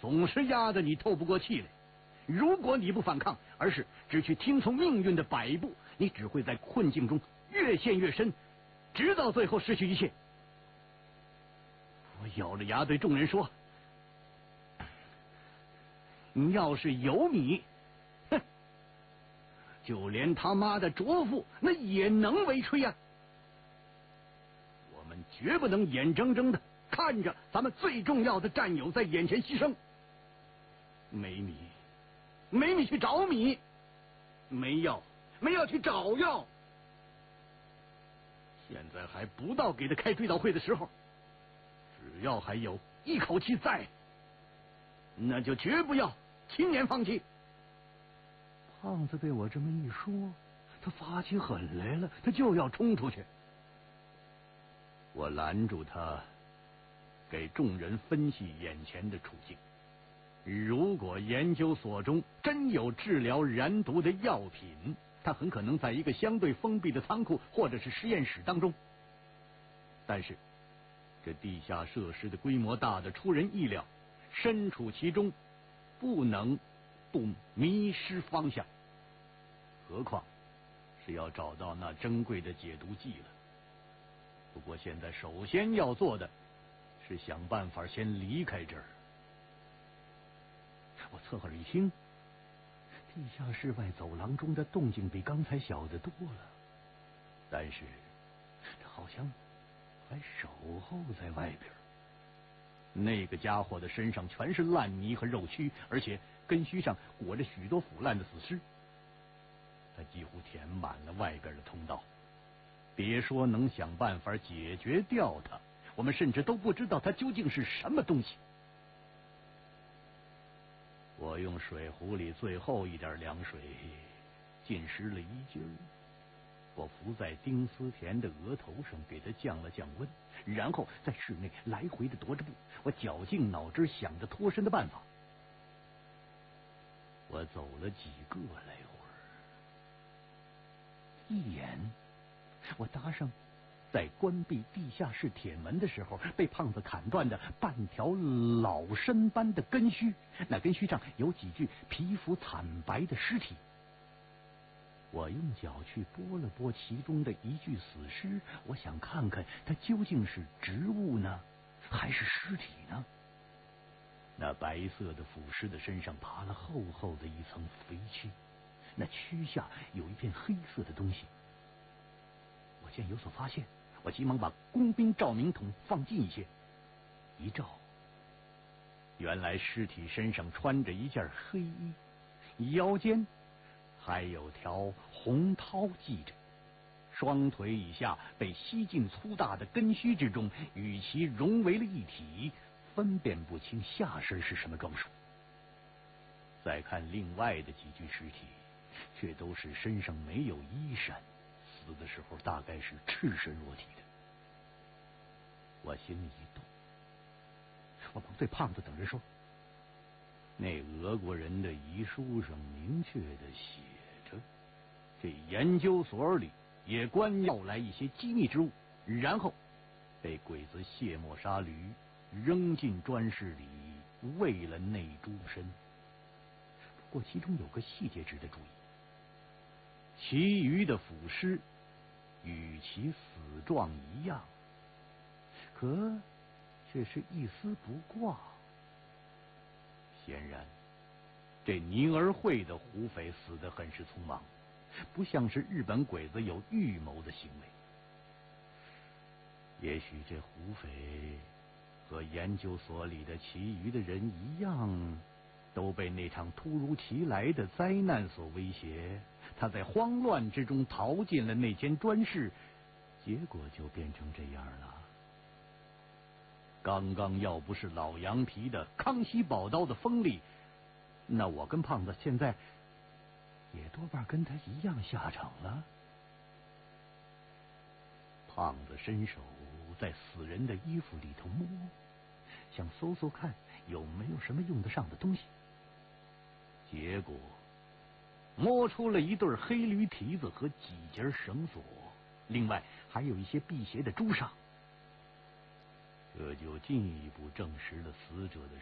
总是压得你透不过气来。如果你不反抗，而是只去听从命运的摆布，你只会在困境中越陷越深，直到最后失去一切。我咬着牙对众人说：“你要是有米，哼，就连他妈的卓父那也能围吹呀！我们绝不能眼睁睁的看着咱们最重要的战友在眼前牺牲。没米去找米，没药去找药。现在还不到给他开追悼会的时候，只要还有一口气在，那就绝不要轻言放弃。”胖子被我这么一说，他发起狠来了，他就要冲出去。我拦住他，给众人分析眼前的处境。如果研究所中真有治疗燃毒的药品，它很可能在一个相对封闭的仓库或者是实验室当中。但是这地下设施的规模大得出人意料，身处其中不能不迷失方向，何况是要找到那珍贵的解毒剂了。不过现在首先要做的是想办法先离开这儿。我侧耳一听，地下室外走廊中的动静比刚才小得多了，但是他好像还守候在外边。那个家伙的身上全是烂泥和肉蛆，而且根须上裹着许多腐烂的死尸，他几乎填满了外边的通道。别说能想办法解决掉它，我们甚至都不知道它究竟是什么东西。我用水壶里最后一点凉水浸湿了衣襟儿，我伏在丁思甜的额头上，给他降了降温，然后在室内来回的踱着步。我绞尽脑汁想着脱身的办法。我走了几个来回，一眼我搭上在关闭地下室铁门的时候被胖子砍断的半条老参般的根须，那根须上有几具皮肤惨白的尸体。我用脚去拨了拨其中的一具死尸，我想看看它究竟是植物呢，还是尸体呢？那白色的腐尸的身上爬了厚厚的一层肥蛆，那蛆下有一片黑色的东西。我见有所发现，我急忙把工兵照明筒放近一些，一照，原来尸体身上穿着一件黑衣，腰间还有条红绦系着，双腿以下被吸进粗大的根须之中，与其融为了一体，分辨不清下身是什么装束。再看另外的几具尸体，却都是身上没有衣衫，死的时候大概是赤身裸体的。我心里一动，我忙对胖子等人说：“那俄国人的遗书上明确的写着，这研究所里也关要来一些机密之物，然后被鬼子卸磨杀驴，扔进砖室里，喂了内猪身。不过其中有个细节值得注意，其余的腐尸与其死状一样，可却是一丝不挂。显然这尼尔会的胡匪死得很是匆忙，不像是日本鬼子有预谋的行为。也许这胡匪和研究所里的其余的人一样，都被那场突如其来的灾难所威胁，他在慌乱之中逃进了那间砖室，结果就变成这样了。刚刚要不是老羊皮的康熙宝刀的锋利，那我跟胖子现在也多半跟他一样下场了。胖子伸手在死人的衣服里头摸，想搜搜看有没有什么用得上的东西，结果摸出了一对黑驴蹄子和几节绳索，另外还有一些辟邪的朱砂，这就进一步证实了死者的